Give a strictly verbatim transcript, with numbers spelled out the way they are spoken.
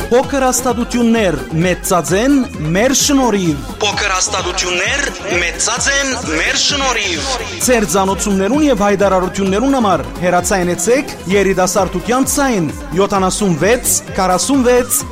Փոքր հաստատություններ մեծածեն մեր շնորհիվ։ Փոքր հաստատություններ մեծածեն մեր շնորհիվ։ Ձեր ցանոթություններուն եւ հայտարարություններուն համար հեռացայնեցեք երիտասարդության ցայն յոթանասունվեց քառասունվեց